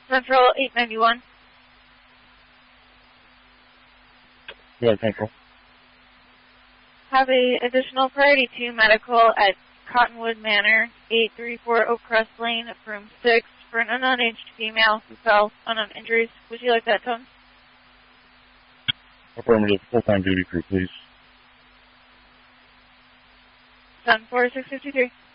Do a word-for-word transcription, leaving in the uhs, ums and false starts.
Central eight ninety-one. Yeah, Central. Have a additional priority two medical at Cottonwood Manor, eight thirty-four Oakcrest Lane, room six, for an unknown aged female who fell unknown injuries. Would you like that, Tone? Affirmative. Full-time duty crew, please. seven four six fifty-three.